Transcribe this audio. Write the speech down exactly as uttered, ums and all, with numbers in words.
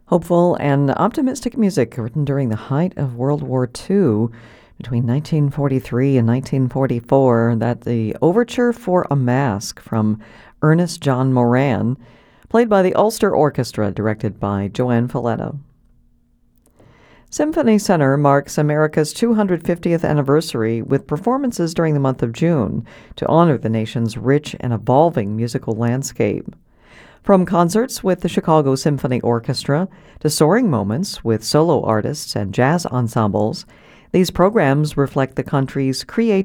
Hopeful and optimistic music written during the height of World War Two between nineteen forty-three and nineteen forty-four. That the Overture for a Mask from Ernest John Moran, played by the Ulster Orchestra, directed by Joanne Falletta. Symphony Center marks America's two hundred fiftieth anniversary with performances during the month of June to honor the nation's rich and evolving musical landscape. From concerts with the Chicago Symphony Orchestra to soaring moments with solo artists and jazz ensembles, these programs reflect the country's creativity